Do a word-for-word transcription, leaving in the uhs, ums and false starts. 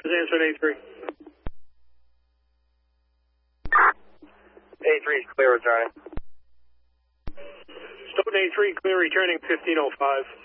has answered A three. A three is clear returning. Stoughton A three, clear returning fifteen oh five.